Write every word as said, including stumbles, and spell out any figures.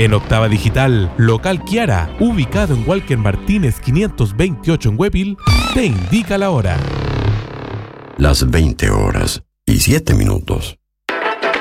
En Octava Digital, Local Kiara, ubicado en Walker Martínez quinientos veintiocho en Huepil, te indica la hora. Las veinte horas y siete minutos.